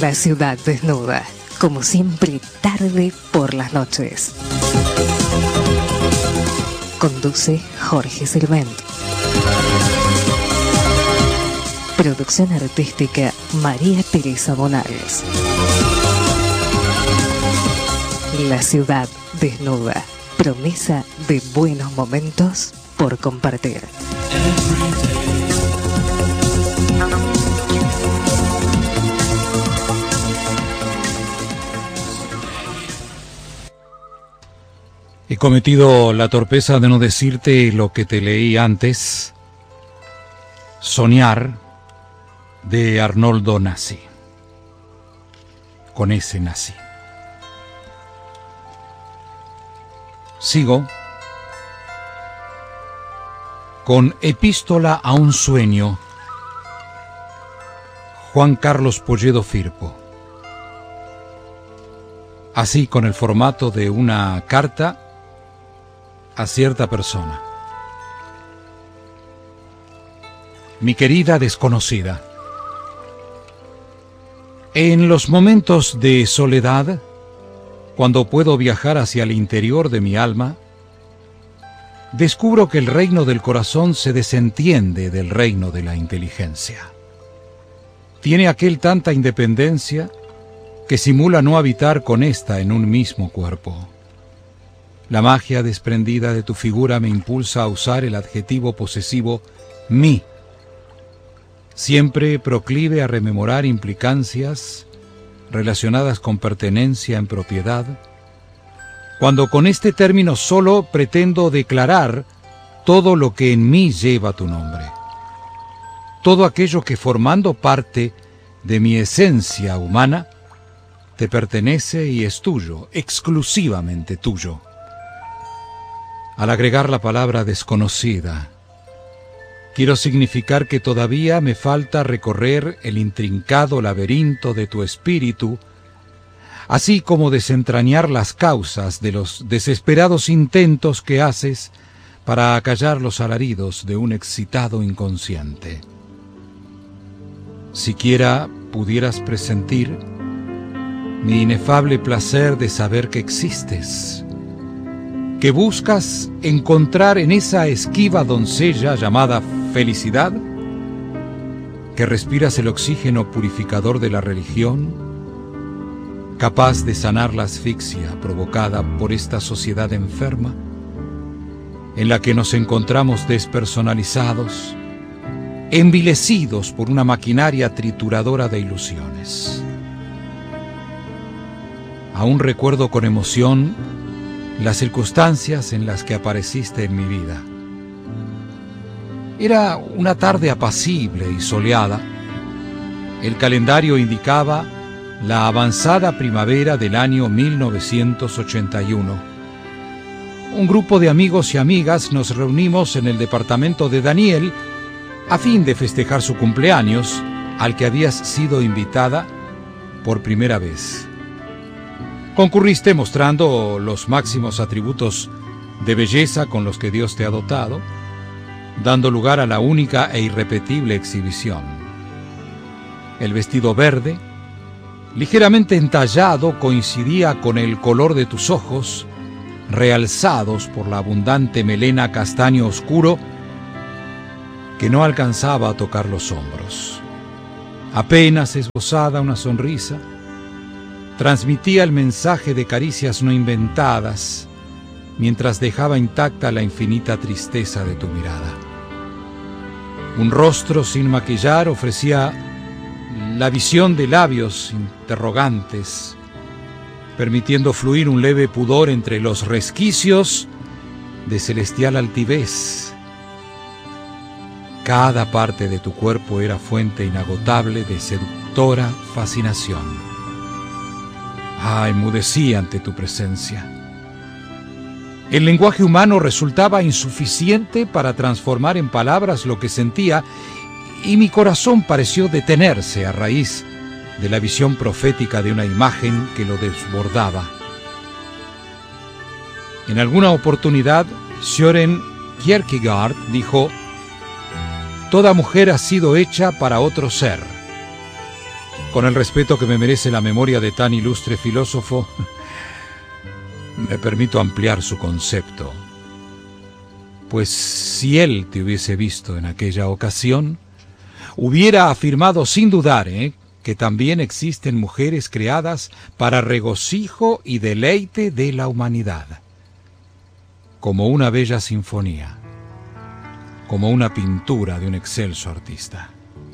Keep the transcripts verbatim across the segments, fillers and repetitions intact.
La ciudad desnuda, como siempre, tarde por las noches. Conduce Jorge Servent. Producción artística María Teresa Bonales. La ciudad desnuda, promesa de buenos momentos por compartir. He cometido la torpeza de no decirte lo que te leí antes. Soñar, de Arnoldo Nassi. Con ese Nassi. Sigo con Epístola a un sueño, Juan Carlos Polledo Firpo. Así, con el formato de una carta a cierta persona. Mi querida desconocida, en los momentos de soledad, cuando puedo viajar hacia el interior de mi alma, descubro que el reino del corazón se desentiende del reino de la inteligencia. Tiene aquel tanta independencia que simula no habitar con ésta en un mismo cuerpo. La magia desprendida de tu figura me impulsa a usar el adjetivo posesivo mí, siempre proclive a rememorar implicancias relacionadas con pertenencia en propiedad, cuando con este término solo pretendo declarar todo lo que en mí lleva tu nombre, todo aquello que formando parte de mi esencia humana te pertenece y es tuyo, exclusivamente tuyo. Al agregar la palabra desconocida, quiero significar que todavía me falta recorrer el intrincado laberinto de tu espíritu, así como desentrañar las causas de los desesperados intentos que haces para acallar los alaridos de un excitado inconsciente. Siquiera pudieras presentir mi inefable placer de saber que existes, que buscas encontrar en esa esquiva doncella llamada felicidad, que respiras el oxígeno purificador de la religión, capaz de sanar la asfixia provocada por esta sociedad enferma, en la que nos encontramos despersonalizados, envilecidos por una maquinaria trituradora de ilusiones. Aún recuerdo con emoción las circunstancias en las que apareciste en mi vida. Era una tarde apacible y soleada. El calendario indicaba la avanzada primavera del año mil novecientos ochenta y uno. Un grupo de amigos y amigas nos reunimos en el departamento de Daniel a fin de festejar su cumpleaños, al que habías sido invitada por primera vez. Concurriste mostrando los máximos atributos de belleza con los que Dios te ha dotado, dando lugar a la única e irrepetible exhibición. El vestido verde, ligeramente entallado, coincidía con el color de tus ojos, realzados por la abundante melena castaño oscuro que no alcanzaba a tocar los hombros. Apenas esbozada una sonrisa, transmitía el mensaje de caricias no inventadas, mientras dejaba intacta la infinita tristeza de tu mirada. Un rostro sin maquillar ofrecía la visión de labios interrogantes, permitiendo fluir un leve pudor entre los resquicios de celestial altivez. Cada parte de tu cuerpo era fuente inagotable de seductora fascinación. Ah, enmudecí ante tu presencia. El lenguaje humano resultaba insuficiente para transformar en palabras lo que sentía, y mi corazón pareció detenerse a raíz de la visión profética de una imagen que lo desbordaba. En alguna oportunidad, Søren Kierkegaard dijo: «Toda mujer ha sido hecha para otro ser». Con el respeto que me merece la memoria de tan ilustre filósofo, me permito ampliar su concepto. Pues si él te hubiese visto en aquella ocasión, hubiera afirmado sin dudar, ¿eh?, que también existen mujeres creadas para regocijo y deleite de la humanidad, como una bella sinfonía, como una pintura de un excelso artista.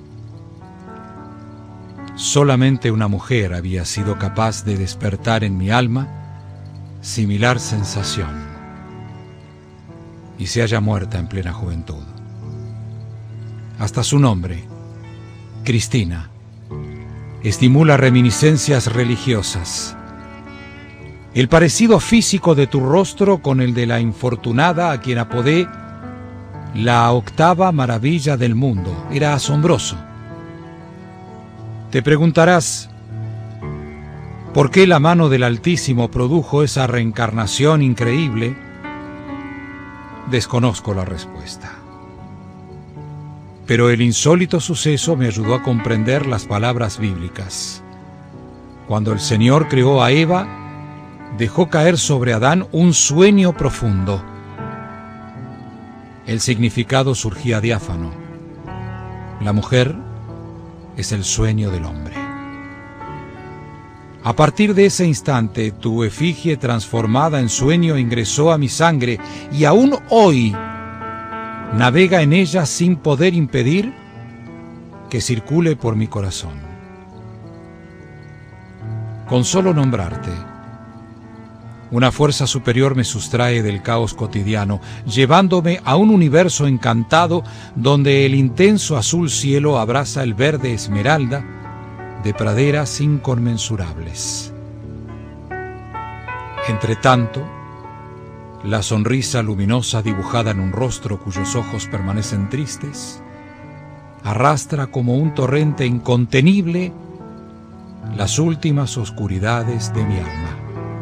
Solamente una mujer había sido capaz de despertar en mi alma similar sensación, y se halla muerta en plena juventud. Hasta su nombre, Cristina, estimula reminiscencias religiosas. El parecido físico de tu rostro con el de la infortunada a quien apodé la octava maravilla del mundo era asombroso. Te preguntarás, ¿por qué la mano del Altísimo produjo esa reencarnación increíble? Desconozco la respuesta. Pero el insólito suceso me ayudó a comprender las palabras bíblicas. Cuando el Señor creó a Eva, dejó caer sobre Adán un sueño profundo. El significado surgía diáfano. La mujer es el sueño del hombre. A partir de ese instante, tu efigie transformada en sueño ingresó a mi sangre y aún hoy navega en ella sin poder impedir que circule por mi corazón. Con solo nombrarte, una fuerza superior me sustrae del caos cotidiano, llevándome a un universo encantado donde el intenso azul cielo abraza el verde esmeralda de praderas inconmensurables. Entre tanto, la sonrisa luminosa dibujada en un rostro cuyos ojos permanecen tristes, arrastra como un torrente incontenible las últimas oscuridades de mi alma.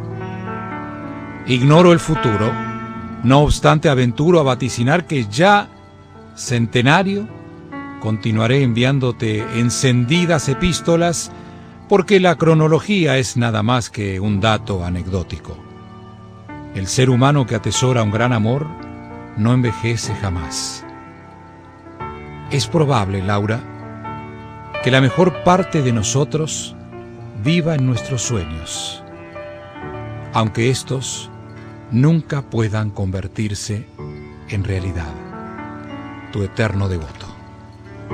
Ignoro el futuro, no obstante aventuro a vaticinar que ya, centenario, continuaré enviándote encendidas epístolas, porque la cronología es nada más que un dato anecdótico. El ser humano que atesora un gran amor no envejece jamás. Es probable, Laura, que la mejor parte de nosotros viva en nuestros sueños, aunque estos nunca puedan convertirse en realidad. Tu eterno devoto.